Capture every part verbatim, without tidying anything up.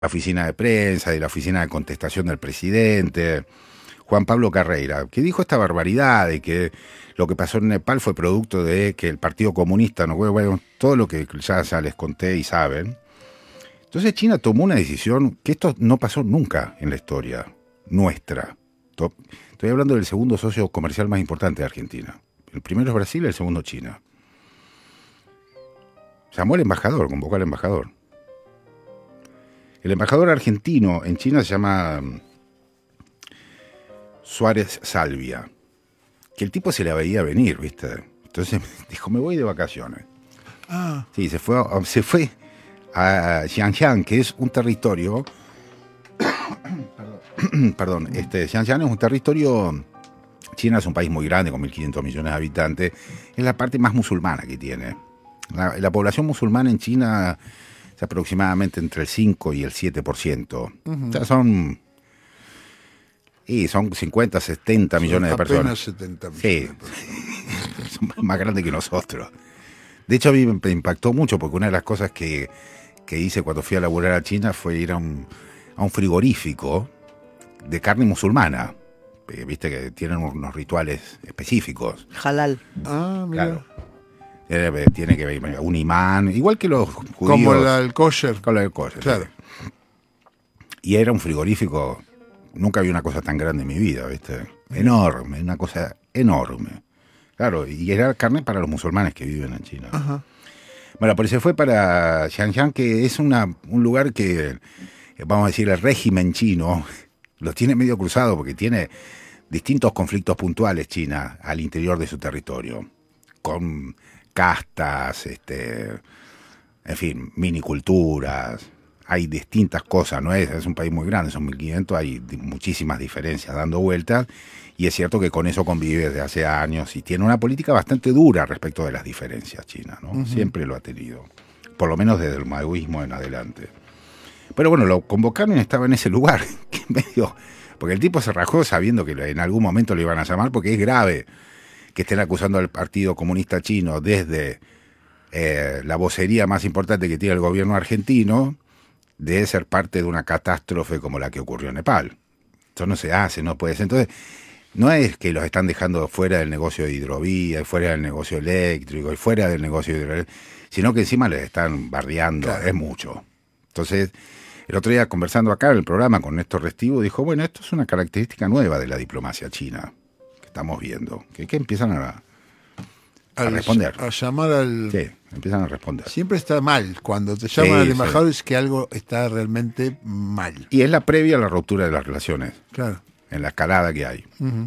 la oficina de prensa, de la oficina de contestación del presidente, Juan Pablo Carreira, que dijo esta barbaridad de que lo que pasó en Nepal fue producto de que el Partido Comunista, no, bueno, todo lo que ya, ya les conté y saben. Entonces China tomó una decisión que esto no pasó nunca en la historia nuestra. Estoy hablando del segundo socio comercial más importante de Argentina. El primero es Brasil y el segundo China. Llamó al embajador, convocó al embajador. El embajador argentino en China se llama Suárez Salvia. Que el tipo se la veía venir, ¿viste? Entonces dijo, me voy de vacaciones. Ah. Sí, se fue, a, se fue a Xinjiang, que es un territorio... perdón, perdón, este, Xinjiang es un territorio... China es un país muy grande, con mil quinientos millones de habitantes. Es la parte más musulmana que tiene. La, la población musulmana en China es aproximadamente entre el cinco y el siete por ciento. Uh-huh. O sea, son... Y son cincuenta, setenta son millones de personas. setenta millones sí. de personas. Son más grandes que nosotros. De hecho, a mí me impactó mucho porque una de las cosas que, que hice cuando fui a laburar a China fue ir a un, a un frigorífico de carne musulmana. Viste que tienen unos rituales específicos. Halal. Ah, mira. Claro. Tiene que ver un imán, igual que los judíos. Como la del kosher. Como la del kosher. Claro. ¿Sí? Y era un frigorífico... Nunca vi una cosa tan grande en mi vida, ¿viste? Enorme, una cosa enorme. Claro, y era carne para los musulmanes que viven en China. Ajá. Bueno, pero se fue para Xinjiang, que es una, un lugar que, vamos a decir, el régimen chino lo tiene medio cruzado porque tiene distintos conflictos puntuales China al interior de su territorio, con castas, este, en fin, miniculturas. Hay distintas cosas, ¿no es? Es un país muy grande, son mil quinientos, hay muchísimas diferencias dando vueltas, y es cierto que con eso convive desde hace años y tiene una política bastante dura respecto de las diferencias China, ¿no? Uh-huh. Siempre lo ha tenido, por lo menos desde el maoísmo en adelante. Pero bueno, lo convocaron y estaba en ese lugar, que medio, porque el tipo se rajó sabiendo que en algún momento lo iban a llamar, porque es grave que estén acusando al Partido Comunista Chino desde eh, la vocería más importante que tiene el gobierno argentino, de ser parte de una catástrofe como la que ocurrió en Nepal. Eso no se hace, no puede ser. Entonces, no es que los están dejando fuera del negocio de hidrovía, fuera del negocio eléctrico, y fuera del negocio hidroeléctrico, sino que encima les están bardeando, claro. Es mucho. Entonces, el otro día conversando acá en el programa con Néstor Restivo, dijo, bueno, esto es una característica nueva de la diplomacia china, que estamos viendo, que, que empiezan a, a al, responder. A llamar al... Sí. Empiezan a responder. Siempre está mal. Cuando te llaman sí, al embajador sí. es que algo está realmente mal. Y es la previa a la ruptura de las relaciones. Claro. En la escalada que hay. Uh-huh.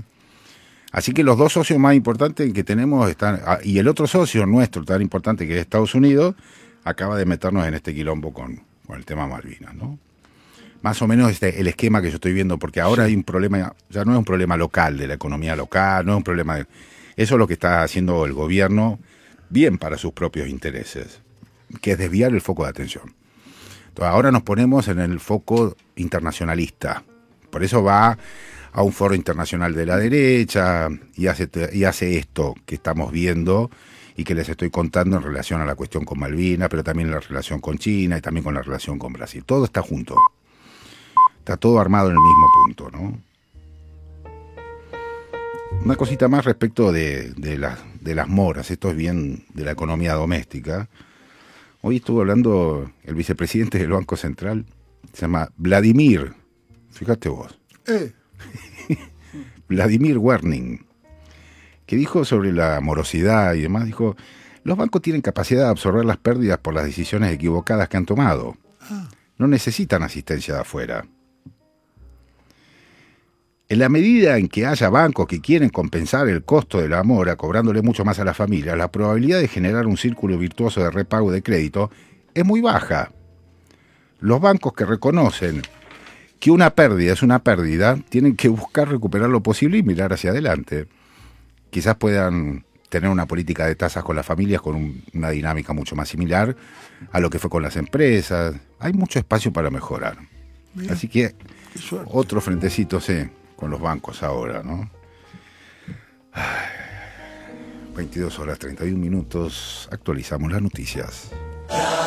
Así que los dos socios más importantes que tenemos están... Y el otro socio nuestro tan importante que es Estados Unidos acaba de meternos en este quilombo con, con el tema Malvinas, ¿no? Más o menos este, el esquema que yo estoy viendo, porque ahora sí. Hay un problema, ya no es un problema local de la economía local, no es un problema de... Eso es lo que está haciendo el gobierno... bien para sus propios intereses, que es desviar el foco de atención. Entonces ahora nos ponemos en el foco internacionalista, por eso va a un foro internacional de la derecha y hace, y hace esto que estamos viendo y que les estoy contando en relación a la cuestión con Malvinas, pero también en la relación con China y también con la relación con Brasil. Todo está junto, está todo armado en el mismo punto, ¿no? Una cosita más respecto de, de, las, de las moras, esto es bien de la economía doméstica. Hoy estuvo hablando el vicepresidente del Banco Central, se llama Vladimir, fíjate vos, eh. Vladimir Werning, que dijo sobre la morosidad y demás, dijo, los bancos tienen capacidad de absorber las pérdidas por las decisiones equivocadas que han tomado, ah. no necesitan asistencia de afuera. En la medida en que haya bancos que quieren compensar el costo de la mora, cobrándole mucho más a la familia, la probabilidad de generar un círculo virtuoso de repago de crédito es muy baja. Los bancos que reconocen que una pérdida es una pérdida, tienen que buscar recuperar lo posible y mirar hacia adelante. Quizás puedan tener una política de tasas con las familias con un, una dinámica mucho más similar a lo que fue con las empresas. Hay mucho espacio para mejorar. Bien. Así que otro frentecito, sí. Con los bancos ahora, ¿no? veintidós horas treinta y un minutos, actualizamos las noticias.